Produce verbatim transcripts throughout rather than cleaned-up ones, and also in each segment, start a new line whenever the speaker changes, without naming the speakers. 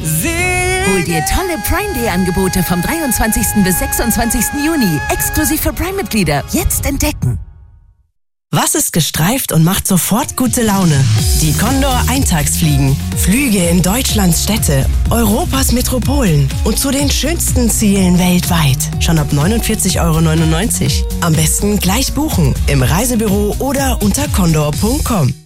Hol dir tolle Prime Day Angebote vom dreiundzwanzigsten bis sechsundzwanzigsten Juni. Exklusiv für Prime-Mitglieder. Jetzt entdecken.
Was ist gestreift und macht sofort gute Laune? Die Condor Eintagsfliegen. Flüge in Deutschlands Städte, Europas Metropolen und zu den schönsten Zielen weltweit. Schon ab neunundvierzig Euro neunundneunzig. Am besten gleich buchen. Im Reisebüro oder unter condor punkt com.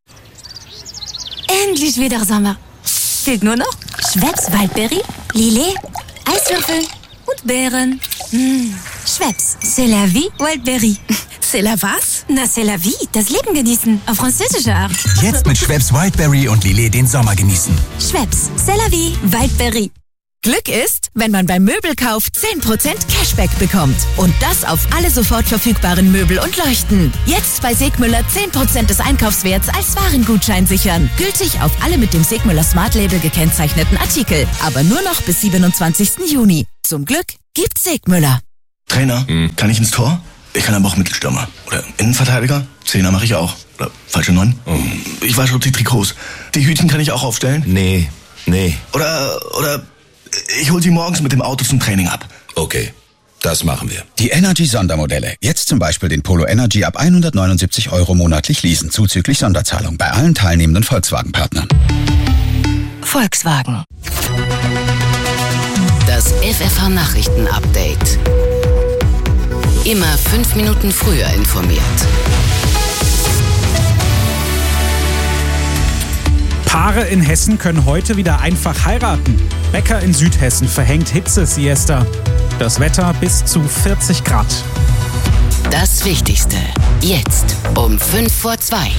Endlich wieder Sommer. Fehlt nur noch Schweppes Waldberry, Lillet, Eiswürfel und Beeren. Mmh. Schweppes, c'est la vie, Waldberry.
C'est la was?
Na, c'est la vie, das Leben genießen, auf französische Art.
Jetzt mit Schweppes Wildberry und Lillet den Sommer genießen.
Schweppes, c'est la vie, Waldberry.
Glück ist, wenn man beim Möbelkauf zehn Prozent Cashback bekommt. Und das auf alle sofort verfügbaren Möbel und Leuchten. Jetzt bei Segmüller zehn Prozent des Einkaufswerts als Warengutschein sichern. Gültig auf alle mit dem Segmüller Smart Label gekennzeichneten Artikel. Aber nur noch bis siebenundzwanzigsten Juni. Zum Glück gibt's Segmüller.
Trainer, hm. kann ich ins Tor? Ich kann aber auch Mittelstürmer. Oder Innenverteidiger? Zehner mache ich auch. Oder falsche Neun? Oh. Ich wasche die Trikots. Die Hütchen kann ich auch aufstellen?
Nee, nee.
Oder, oder ich hol sie morgens mit dem Auto zum Training ab.
Okay, das machen wir.
Die Energy-Sondermodelle. Jetzt zum Beispiel den Polo Energy ab hundertneunundsiebzig Euro monatlich leasen, zuzüglich Sonderzahlung bei allen teilnehmenden Volkswagen-Partnern.
Volkswagen.
Das F F H-Nachrichten-Update. Immer fünf Minuten früher informiert.
Paare in Hessen können heute wieder einfach heiraten. Bäcker in Südhessen verhängt Hitze-Siesta. Das Wetter bis zu vierzig Grad.
Das Wichtigste. Jetzt um fünf vor zwei.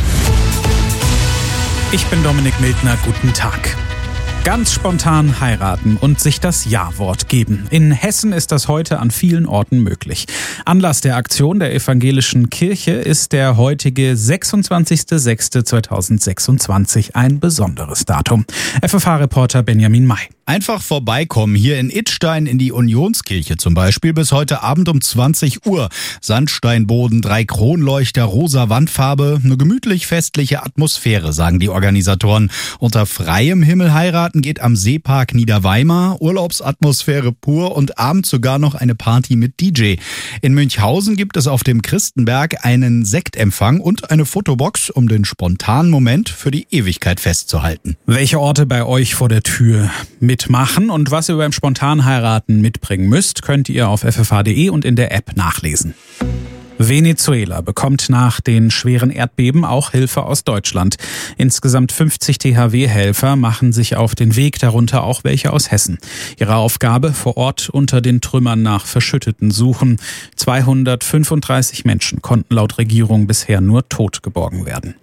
Ich bin Dominik Mildner. Guten Tag. Ganz spontan heiraten und sich das Ja-Wort geben. In Hessen ist das heute an vielen Orten möglich. Anlass der Aktion der Evangelischen Kirche ist der heutige sechsundzwanzigster sechster zweitausendsechsundzwanzig, ein besonderes Datum. F F H-Reporter Benjamin May.
Einfach vorbeikommen, hier in Idstein in die Unionskirche zum Beispiel, bis heute Abend um zwanzig Uhr. Sandsteinboden, drei Kronleuchter, rosa Wandfarbe, eine gemütlich-festliche Atmosphäre, sagen die Organisatoren. Unter freiem Himmel heiraten geht am Seepark Niederweimar, Urlaubsatmosphäre pur und abends sogar noch eine Party mit D J. In Münchhausen gibt es auf dem Christenberg einen Sektempfang und eine Fotobox, um den spontanen Moment für die Ewigkeit festzuhalten.
Welche Orte bei euch vor der Tür mitmachen und was ihr beim Spontanheiraten mitbringen müsst, könnt ihr auf f f h punkt d e und in der App nachlesen. Venezuela bekommt nach den schweren Erdbeben auch Hilfe aus Deutschland. Insgesamt fünfzig T H W-Helfer machen sich auf den Weg, darunter auch welche aus Hessen. Ihre Aufgabe: vor Ort unter den Trümmern nach Verschütteten suchen. zweihundertfünfunddreißig Menschen konnten laut Regierung bisher nur tot geborgen werden.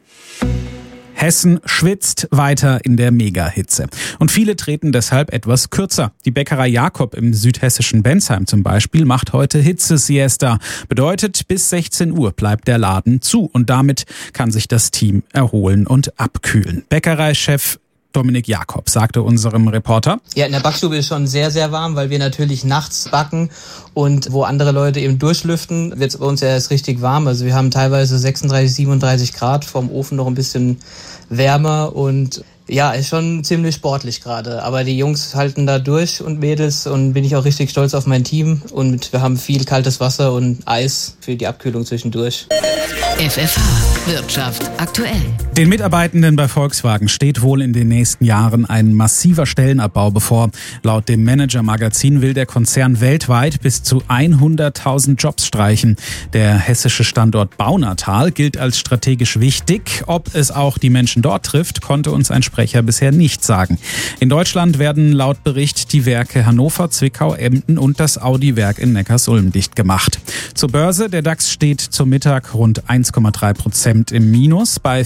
Hessen schwitzt weiter in der Megahitze. Und viele treten deshalb etwas kürzer. Die Bäckerei Jakob im südhessischen Bensheim zum Beispiel macht heute Hitze-Siesta. Bedeutet, bis sechzehn Uhr bleibt der Laden zu und damit kann sich das Team erholen und abkühlen. Bäckereichef Dominik Jakob sagte unserem Reporter:
Ja, in der Backstube ist schon sehr, sehr warm, weil wir natürlich nachts backen und wo andere Leute eben durchlüften, wird es bei uns ja erst richtig warm. Also wir haben teilweise sechsunddreißig, siebenunddreißig Grad, vom Ofen noch ein bisschen wärmer und ja, ist schon ziemlich sportlich gerade. Aber die Jungs halten da durch und Mädels und bin ich auch richtig stolz auf mein Team. Und wir haben viel kaltes Wasser und Eis für die Abkühlung zwischendurch.
F F H Wirtschaft aktuell.
Den Mitarbeitenden bei Volkswagen steht wohl in den nächsten Jahren ein massiver Stellenabbau bevor. Laut dem Manager-Magazin will der Konzern weltweit bis zu hunderttausend Jobs streichen. Der hessische Standort Baunatal gilt als strategisch wichtig. Ob es auch die Menschen dort trifft, konnte uns ein Sprecher bisher nicht sagen. In Deutschland werden laut Bericht die Werke Hannover, Zwickau, Emden und das Audi-Werk in Neckarsulm dicht gemacht. Zur Börse: Der DAX steht zum Mittag rund eins Komma drei Prozent im Minus bei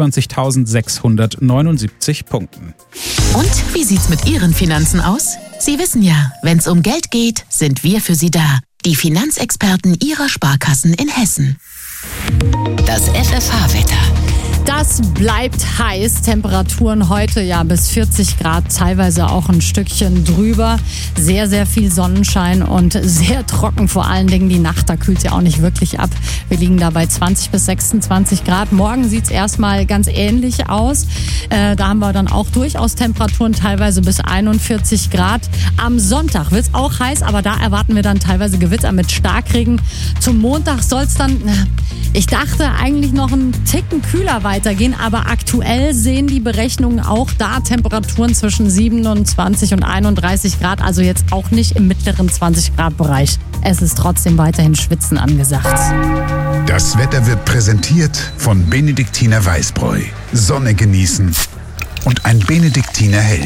vierundzwanzigtausendsechshundertneunundsiebzig Punkten.
Und wie sieht's mit Ihren Finanzen aus? Sie wissen ja, wenn's um Geld geht, sind wir für Sie da. Die Finanzexperten Ihrer Sparkassen in Hessen.
Das F F H-Wetter.
Das bleibt heiß. Temperaturen heute ja bis vierzig Grad, teilweise auch ein Stückchen drüber. Sehr, sehr viel Sonnenschein und sehr trocken, vor allen Dingen die Nacht. Da kühlt es ja auch nicht wirklich ab. Wir liegen da bei zwanzig bis sechsundzwanzig Grad. Morgen sieht es erstmal ganz ähnlich aus. Äh, da haben wir dann auch durchaus Temperaturen teilweise bis einundvierzig Grad. Am Sonntag wird es auch heiß, aber da erwarten wir dann teilweise Gewitter mit Starkregen. Zum Montag soll es dann, ich dachte eigentlich noch einen Ticken kühler weitergehen, aber aktuell sehen die Berechnungen auch da Temperaturen zwischen siebenundzwanzig und einunddreißig Grad, also jetzt auch nicht im mittleren zwanzig Grad Bereich. Es ist trotzdem weiterhin Schwitzen angesagt.
Das Wetter wird präsentiert von Benediktiner Weißbräu. Sonne genießen und ein Benediktiner Hell.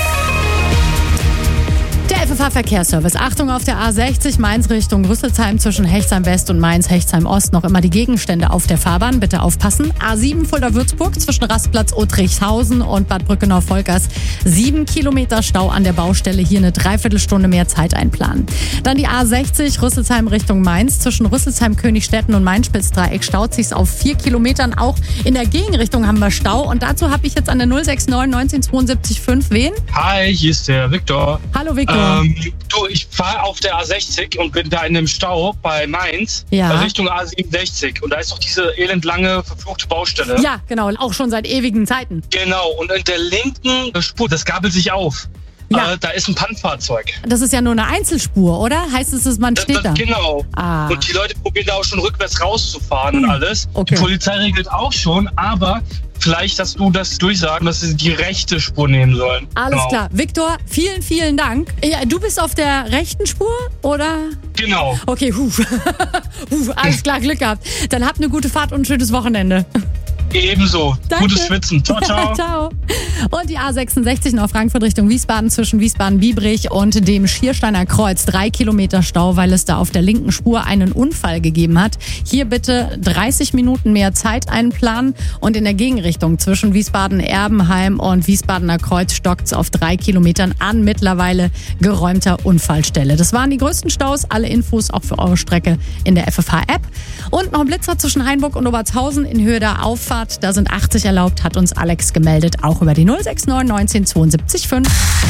Der F F H-Verkehrsservice. Achtung auf der A sechzig, Mainz Richtung Rüsselsheim zwischen Hechtsheim West und Mainz-Hechtsheim-Ost. Noch immer die Gegenstände auf der Fahrbahn. Bitte aufpassen. A sieben Fulda-Würzburg zwischen Rastplatz Uttrichshausen und Bad Brückenau-Volkers. Sieben Kilometer Stau an der Baustelle. Hier eine Dreiviertelstunde mehr Zeit einplanen. Dann die A sechzig, Rüsselsheim Richtung Mainz. Zwischen Rüsselsheim-Königstetten und Mainz-Spitzdreieck staut sich's auf vier Kilometern. Auch in der Gegenrichtung haben wir Stau. Und dazu habe ich jetzt an der null sechs neun neunzehn zweiundsiebzig fünf wen?
Hi, hier ist der Viktor.
Hallo Viktor.
Ähm, du, ich fahre auf der A sechzig und bin da in einem Stau bei Mainz,
ja.
Richtung A siebenundsechzig. Und da ist doch diese elendlange, verfluchte Baustelle.
Ja, genau, auch schon seit ewigen Zeiten.
Genau, und in der linken Spur, das gabelt sich auf.
Ja.
Äh, da ist ein Pannfahrzeug.
Das ist ja nur eine Einzelspur, oder? Heißt es, dass man steht
das,
da?
Genau.
Ah.
Und die Leute probieren da auch schon rückwärts rauszufahren hm. und alles.
Okay.
Die Polizei regelt auch schon, aber vielleicht, dass du das durchsagen, dass sie die rechte Spur nehmen sollen.
Alles
genau.
klar. Viktor, vielen, vielen Dank. Ja, du bist auf der rechten Spur, oder?
Genau.
Okay, huf. huf. Alles klar, Glück gehabt. Dann habt eine gute Fahrt und ein schönes Wochenende.
Ebenso.
Danke.
Gutes Schwitzen. Ciao, ciao.
Ciao. Und die A sechsundsechzig nach Frankfurt Richtung Wiesbaden zwischen Wiesbaden-Biebrich und dem Schiersteiner Kreuz. Drei Kilometer Stau, weil es da auf der linken Spur einen Unfall gegeben hat. Hier bitte dreißig Minuten mehr Zeit einplanen. Und in der Gegenrichtung zwischen Wiesbaden-Erbenheim und Wiesbadener Kreuz stockt's auf drei Kilometern an mittlerweile geräumter Unfallstelle. Das waren die größten Staus. Alle Infos auch für eure Strecke in der F F H-App. Und noch ein Blitzer zwischen Hainburg und Obertshausen in Höhe der Auffahrt. Da sind achtzig erlaubt, hat uns Alex gemeldet. Auch über die null sechs neun neunzehn zweiundsiebzig fünf.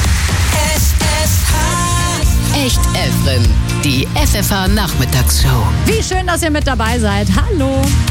Echt Evren, die F F H-Nachmittagsshow.
Wie schön, dass ihr mit dabei seid. Hallo.